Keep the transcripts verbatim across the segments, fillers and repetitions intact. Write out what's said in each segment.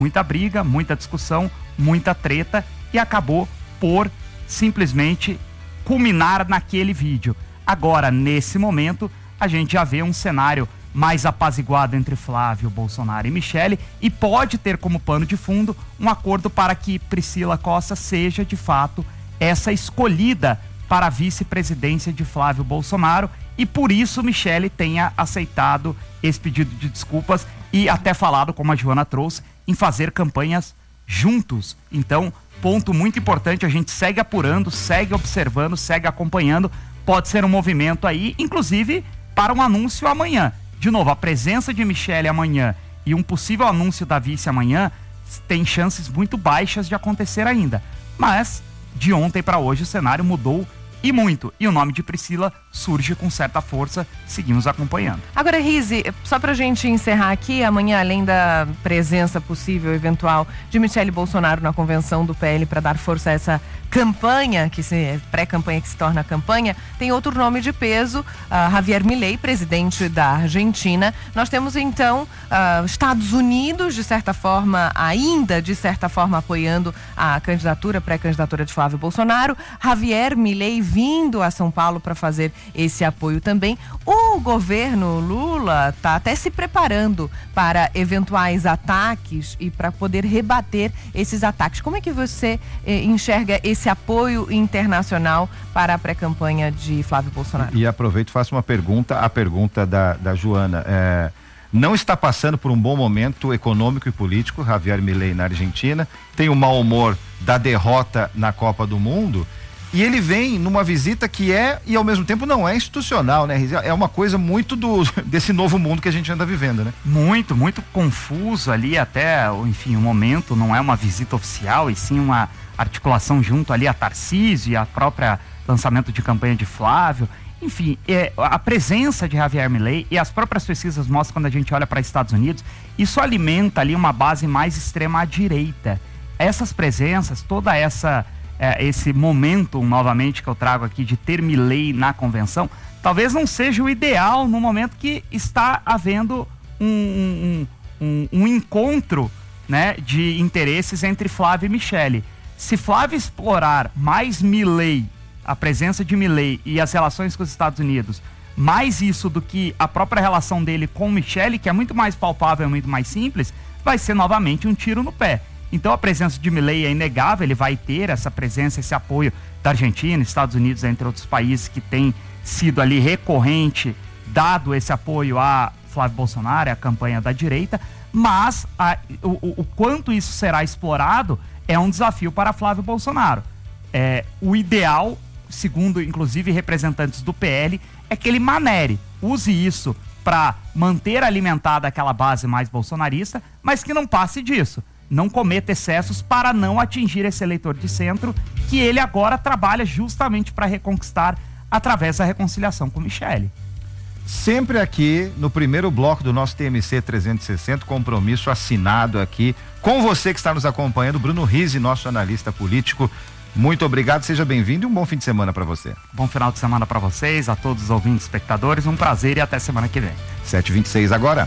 muita briga, muita discussão, muita treta e acabou por simplesmente culminar naquele vídeo. Agora, nesse momento, a gente já vê um cenário mais apaziguado entre Flávio Bolsonaro e Michele e pode ter como pano de fundo um acordo para que Priscila Costa seja, de fato, essa escolhida para a vice-presidência de Flávio Bolsonaro e por isso Michele tenha aceitado esse pedido de desculpas e até falado, como a Joana trouxe, em fazer campanhas juntos. Então, ponto muito importante, a gente segue apurando, segue observando, segue acompanhando, pode ser um movimento aí, inclusive para um anúncio amanhã. De novo, a presença de Michele amanhã e um possível anúncio da vice amanhã tem chances muito baixas de acontecer ainda. Mas, de ontem para hoje, o cenário mudou e muito. E o nome de Priscila surge com certa força, seguimos acompanhando. Agora, Rize, só pra gente encerrar aqui, amanhã, além da presença possível, eventual, de Michele Bolsonaro na convenção do P L para dar força a essa campanha, que se pré-campanha que se torna campanha, tem outro nome de peso, uh, Javier Milei, presidente da Argentina. Nós temos, então, uh, Estados Unidos, de certa forma, ainda, de certa forma, apoiando a candidatura, pré-candidatura de Flávio Bolsonaro. Javier Milei vindo a São Paulo para fazer esse apoio também. O governo Lula está até se preparando para eventuais ataques e para poder rebater esses ataques. Como é que você eh, enxerga esse apoio internacional para a pré-campanha de Flávio Bolsonaro? E aproveito e faço uma pergunta, a pergunta da, da Joana. É, não está passando por um bom momento econômico e político, Javier Milei na Argentina, tem o mau humor da derrota na Copa do Mundo. E ele vem numa visita que é, e ao mesmo tempo não é institucional, né? É uma coisa muito do, desse novo mundo que a gente anda vivendo, né? Muito, muito confuso ali até, enfim, o momento não é uma visita oficial, e sim uma articulação junto ali a Tarcísio e a própria lançamento de campanha de Flávio. Enfim, é, a presença de Javier Milei e as próprias pesquisas mostram quando a gente olha para os Estados Unidos, isso alimenta ali uma base mais extrema à direita. Essas presenças, toda essa... É, esse momento, novamente, que eu trago aqui de ter Milei na convenção, talvez não seja o ideal no momento que está havendo um, um, um, um encontro, né, de interesses entre Flávio e Michele. Se Flávio explorar mais Milei, a presença de Milei e as relações com os Estados Unidos, mais isso do que a própria relação dele com Michele, que é muito mais palpável, muito mais simples, vai ser novamente um tiro no pé. Então a presença de Milei é inegável, ele vai ter essa presença, esse apoio da Argentina, Estados Unidos, entre outros países que tem sido ali recorrente, dado esse apoio a Flávio Bolsonaro, a campanha da direita, mas a, o, o quanto isso será explorado é um desafio para Flávio Bolsonaro. É, o ideal, segundo inclusive representantes do P L, é que ele manere, use isso para manter alimentada aquela base mais bolsonarista, mas que não passe disso. Não cometa excessos para não atingir esse eleitor de centro que ele agora trabalha justamente para reconquistar através da reconciliação com Michele. Sempre aqui no primeiro bloco do nosso T M C trezentos e sessenta, compromisso assinado aqui com você que está nos acompanhando, Bruno Rize, nosso analista político. Muito obrigado, seja bem-vindo e um bom fim de semana para você. Bom final de semana para vocês, a todos os ouvintes e espectadores, um prazer e até semana que vem. sete e vinte e seis agora.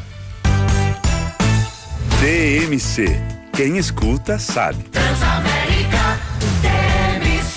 T M C. Quem escuta sabe. Transamérica, T M C.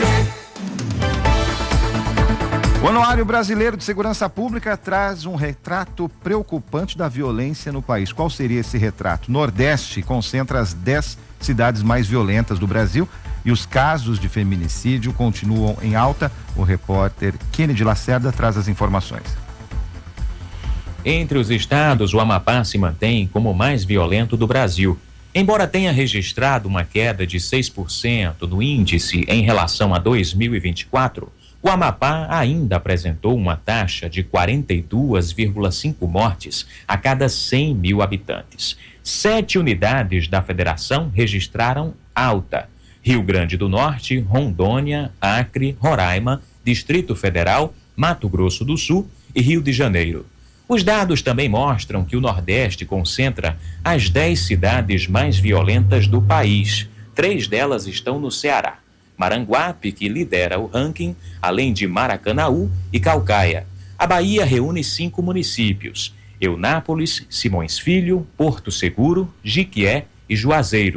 O Anuário Brasileiro de Segurança Pública traz um retrato preocupante da violência no país. Qual seria esse retrato? Nordeste concentra as dez cidades mais violentas do Brasil e os casos de feminicídio continuam em alta. O repórter Kennedy Lacerda traz as informações. Entre os estados, o Amapá se mantém como o mais violento do Brasil. Embora tenha registrado uma queda de seis por cento no índice em relação a dois mil e vinte e quatro, o Amapá ainda apresentou uma taxa de quarenta e duas vírgula cinco mortes a cada cem mil habitantes. Sete unidades da federação registraram alta: Rio Grande do Norte, Rondônia, Acre, Roraima, Distrito Federal, Mato Grosso do Sul e Rio de Janeiro. Os dados também mostram que o Nordeste concentra as dez cidades mais violentas do país. Três delas estão no Ceará. Maranguape, que lidera o ranking, além de Maracanaú e Caucaia. A Bahia reúne cinco municípios: Eunápolis, Simões Filho, Porto Seguro, Jiquié e Juazeiro.